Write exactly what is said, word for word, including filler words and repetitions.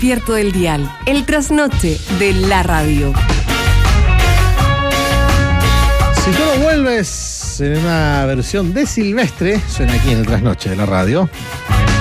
despierto del dial. El trasnoche de la radio. Si tú no vuelves en una versión de Silvestre, suena aquí en el trasnoche de la radio.